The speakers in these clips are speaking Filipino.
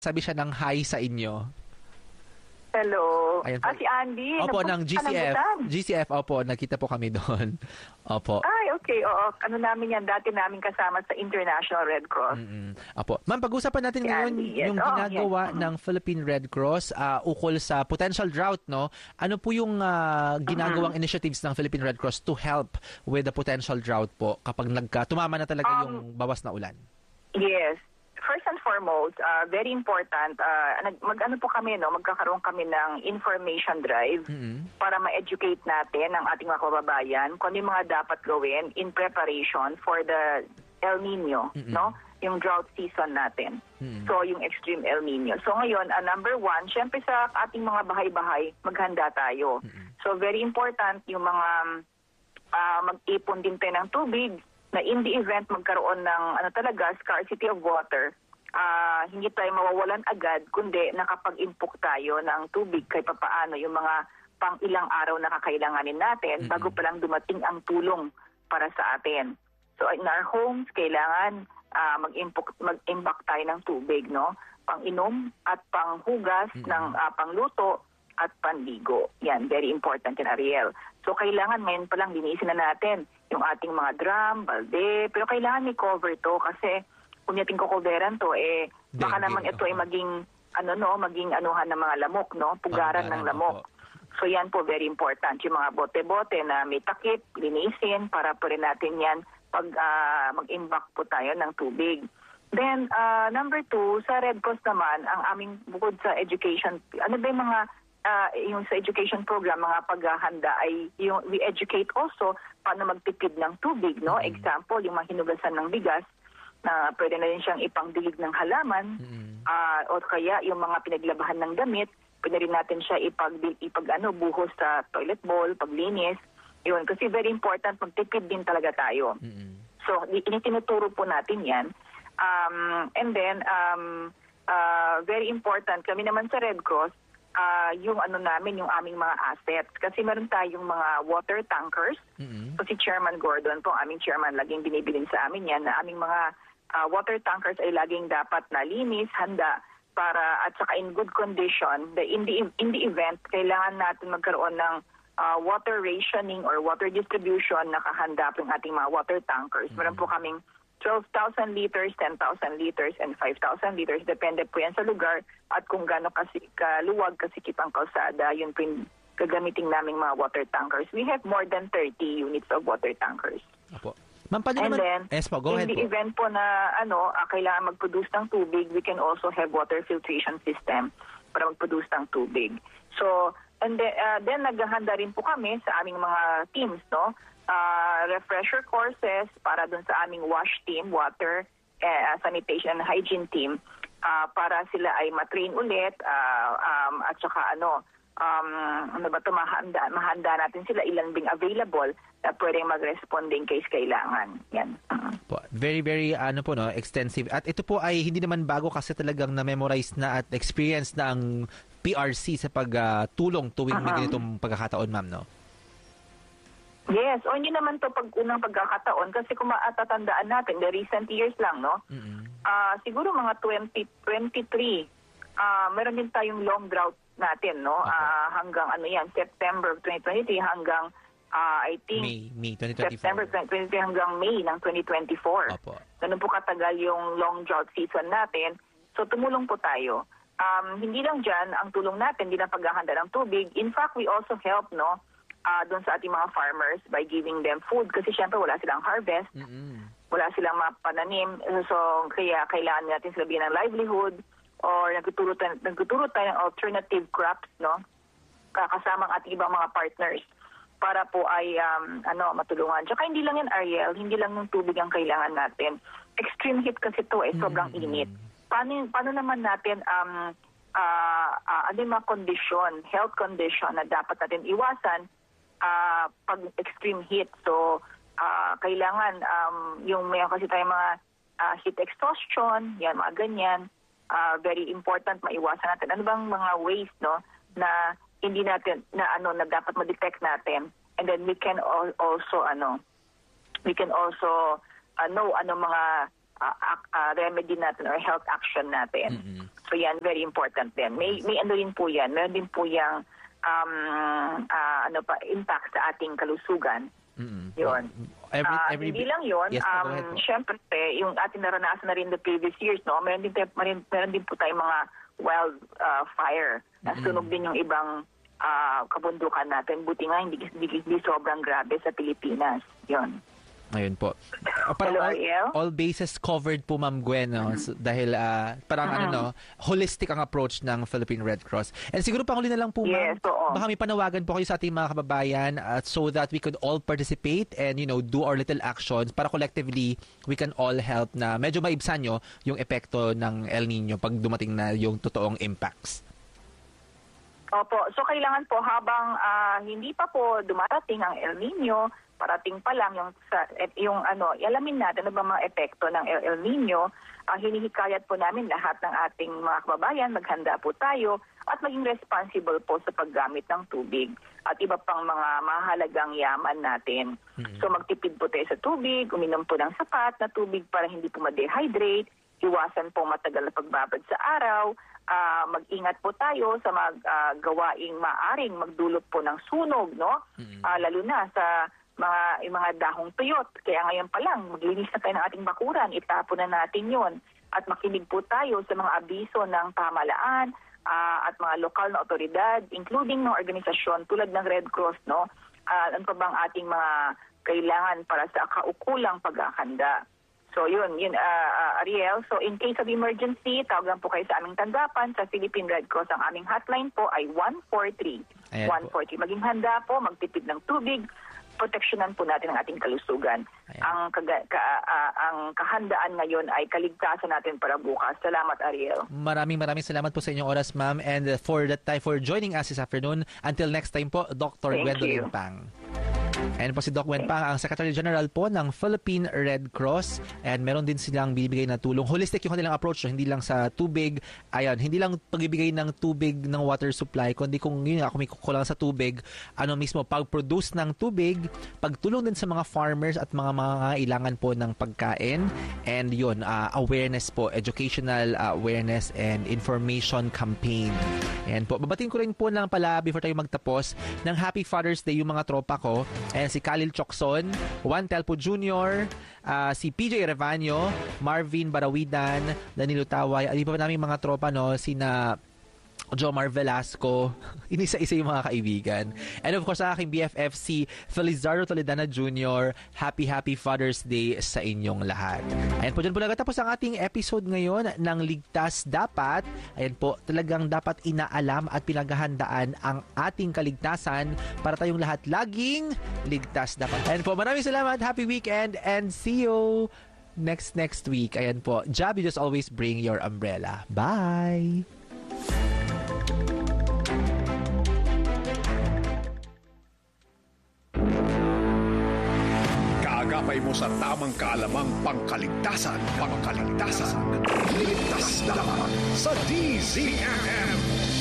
sabi siya ng hi sa inyo. Hello. Ayan po. Si Andy. Opo, ng GCF. Kalambutan. GCF, opo. Nakita po kami doon. Opo. Ay, okay. Oo. Ano namin yan, dati namin kasama sa International Red Cross. Opo. Ma'am, pag-usapan natin Si ngayon Andy, yes. yung ginagawa ng Philippine Red Cross ukol sa potential drought, no? Ano po yung ginagawang initiatives ng Philippine Red Cross to help with the potential drought po kapag tumama na talaga yung bawas na ulan? Yes. First and foremost, very important, magkakaroon kami ng information drive para ma-educate natin ang ating mga kababayan kung ano yung mga dapat gawin in preparation for the El Nino, no? Yung drought season natin. So, yung extreme El Nino. So, ngayon, number one, syempre sa ating mga bahay-bahay, maghanda tayo. So, very important yung mga mag-ipon din tayo ng tubig, na in the event magkaroon ng scarcity of water, hindi tayo mawawalan agad, kundi nakapag-impok tayo ng tubig kahit papaano yung mga pang ilang araw na kakailanganin natin bago pa lang dumating ang tulong para sa atin. So in our homes, kailangan mag-imbak tayo ng tubig, no? Pang-inom at panghugas ng pangluto at panligo. Yan, very important yan, Ariel. So kailangan ngayon pa lang linisin na natin yung ating mga drum, balde, pero kailangan may cover to kasi kung natin kukoveran to, baka naman ito ay maging anuhan ng mga lamok, no? Pugaran ng lamok. So yan po, very important. Yung mga bote-bote na may takip, linisin para po rin natin yan pag mag-imbak po tayo ng tubig. Then, number two, sa Red Cross naman, ang aming bukod sa education, ano ba yung mga yung sa education program, mga paghahanda ay yung we educate also paano magtipid ng tubig, no? Example, yung mga hinugasan ng bigas na pwede na rin siyang ipangdilig ng halaman o kaya yung mga pinaglabahan ng damit, pwede rin natin siya buhos sa toilet bowl, paglinis. Yun, kasi very important, magtipid din talaga tayo. So, tinuturo po natin yan. And then, very important, kami naman sa Red Cross, yung yung aming mga assets. Kasi meron tayong mga water tankers. So si Chairman Gordon po, aming chairman, laging binibilin sa amin yan na aming mga water tankers ay laging dapat na linis, handa, para at saka in good condition. In the event, kailangan natin magkaroon ng water rationing or water distribution, nakahanda po yung ating mga water tankers. Meron po kaming 12,000 liters, 10,000 liters, and 5,000 liters. Depende po yan sa lugar at kung gaano kaluwag, kasikip ang kalsada, yun po yung gagamitin naming mga water tankers. We have more than 30 units of water tankers. Apo. Ma'am, paano naman? Then, Go ahead in the event po na kailangan mag-produce ng tubig, we can also have water filtration system para mag-produce ng tubig. So, and then naghahanda rin po kami sa aming mga teams, no? Refresher courses para dun sa aming WASH team, Water, Sanitation and Hygiene team, para sila ay matrain ulit at saka mahanda natin sila ilan bing available na pwedeng mag-responding case kailangan. Yan. Very, very extensive. At ito po ay hindi naman bago kasi talagang na-memorize na at experience na ang PRC sa pagtulong tuwing may ganitong pagkakataon, ma'am, no? Yes, o hindi naman to unang pagkakataon kasi kung matatandaan natin, the recent years lang, no? Siguro mga 2023, meron din tayong long drought natin, no? Hanggang September 2023 hanggang I think May 2024. September 2023 hanggang May ng 2024. Ganun po katagal yung long drought season natin. So tumulong po tayo. Hindi lang dyan ang tulong natin, hindi lang paghahanda ng tubig. In fact, we also help, no? Doon sa ating mga farmers by giving them food kasi syempre wala silang harvest, wala silang mapananim, so kaya kailangan natin sila bigyan ng livelihood or nagtuturo tayo ng alternative crops, no? Kasama ang ating ibang mga partners para po ay matulungan. Tsaka hindi lang yan, Ariel, hindi lang yung tubig ang kailangan natin. Extreme heat kasi to sobrang init. Paano naman natin mga condition, health condition na dapat natin iwasan pag extreme heat. So, kailangan yung may kasi tayong mga heat exhaustion, yan, mga ganyan. Very important, maiwasan natin. Ano bang mga ways, no, na hindi natin, na dapat ma-detect natin. And then we can also know ano mga remedy natin or health action natin. So yan, very important din. May ano din po yan. Meron din po yung impact sa ating kalusugan. Yun. Hindi lang yun. Yes, syempre, yung ating naranasan na rin the previous years, no? Meron din po tayong mga wildfire. Nasunog din yung ibang kabundukan natin. Buti nga, hindi sobrang grabe sa Pilipinas. Yun. Ayun po. Parang all bases covered po, Ma'am Gwen, no? Dahil parang holistic ang approach ng Philippine Red Cross. And siguro panghuli na lang po, Ma'am, baka may panawagan po kayo sa ating mga kababayan so that we could all participate and, do our little actions para collectively we can all help na medyo maibsan yung epekto ng El Nino pag dumating na yung totoong impacts. Opo. So, kailangan po habang hindi pa po dumarating ang El Nino, parating pa lang alamin natin ano ba mga epekto ng El Nino. Hinihikayat po namin lahat ng ating mga kababayan, maghanda po tayo at maging responsible po sa paggamit ng tubig at iba pang mga mahalagang yaman natin. So magtipid po tayo sa tubig, uminom po ng sapat na tubig para hindi po ma-dehydrate, iwasan po matagal na pagbabad sa araw, mag-ingat po tayo sa gawaing maaring magdulot po ng sunog, no? Lalo na sa mga dahong tuyot. Kaya ngayon pa lang, maglinis na tayo ng ating bakuran, itapon na natin yon. At makinig po tayo sa mga abiso ng pamahalaan at mga lokal na otoridad, including ng organisasyon tulad ng Red Cross, no? Ano pa bang ating mga kailangan para sa kaukulang pagkakanda. So yun, Ariel. So in case of emergency, tawagan po kayo sa aming tanggapan sa Philippine Red Cross. Ang aming hotline po ay 143. 143. Maging handa po, magtipid ng tubig, proteksyonan po natin ang ating kalusugan. Ang kahandaan ngayon ay kaligtasan natin para bukas. Salamat, Ariel. Maraming salamat po sa inyong oras, ma'am. And for joining us this afternoon. Until next time po, Dr. Gwendolyn Pang. Ayan po si Doc Gwen Pang, ang Secretary General po ng Philippine Red Cross. And meron din silang bibigay na tulong. Holistic yung kanilang approach. Hindi lang sa tubig. Ayan, hindi lang pagbibigay ng tubig ng water supply, kundi kung yun ako may kukulang sa tubig, mismo pag-produce ng tubig, pagtulong din sa mga farmers at mga kailangan po ng pagkain. And yun, awareness po, educational awareness and information campaign. Ayan po. Babatiin ko rin po lang pala before tayo magtapos ng Happy Father's Day yung mga tropa ko. Ayan, si Khalil Chocson, Juan Telpo Jr., si PJ Revaño, Marvin Barawidan, Danilo Taway, at iba pa namin mga tropa, no? Sina Jomar Velasco, inisa-isa yung mga kaibigan. And of course, sa aking BFF, si Felizardo Toledana Jr., Happy Father's Day sa inyong lahat. Ayan po, dyan po nagatapos ang ating episode ngayon ng Ligtas Dapat. Ayan po, talagang dapat inaalam at pinaghahandaan ang ating kaligtasan para tayong lahat laging ligtas dapat. Ayan po, maraming salamat, happy weekend, and see you next week. Ayan po, Javi, just always bring your umbrella. Bye! Kaagapay mo sa tamang kaalamang pangkaligtasan. Ligtas dapat sa DZMM.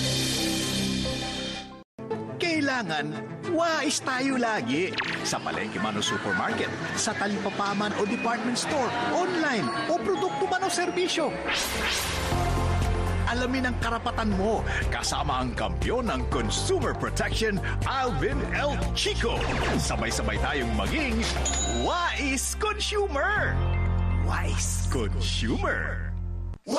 Kailangan wais tayo lagi. Sa palengke man o supermarket, sa talipapaman o department store, online o produkto man o serbisyo. Alamin ang karapatan mo kasama ang kampiyon ng Consumer Protection, Alvin L. Chico. Sabay-sabay tayong maging Wise Consumer. Wise Consumer.